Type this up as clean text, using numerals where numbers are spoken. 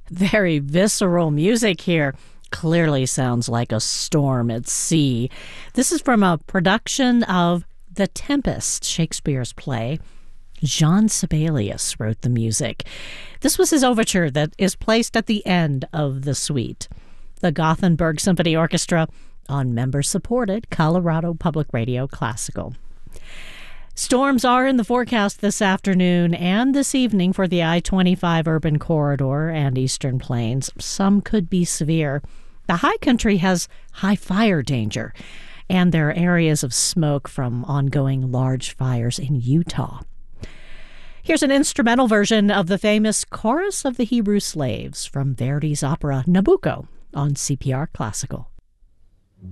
Very visceral music here. Clearly sounds like a storm at sea. This is from a production of The Tempest, Shakespeare's play. Jean Sibelius wrote the music. This was his overture that is placed at the end of the suite. The Gothenburg Symphony Orchestra on member-supported Colorado Public Radio Classical. Storms are in the forecast this afternoon and this evening for the I-25 urban corridor and eastern plains. Some could be severe. The high country has high fire danger, and there are areas of smoke from ongoing large fires in Utah. Here's an instrumental version of the famous Chorus of the Hebrew Slaves from Verdi's opera Nabucco on CPR Classical.